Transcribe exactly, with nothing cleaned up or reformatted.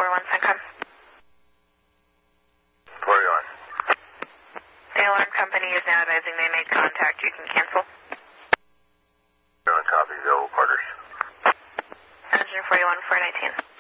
four one Suncom. forty-one. The alarm company is now advising they made contact. You can cancel. Copy, available quarters. Engine forty-one four nineteen.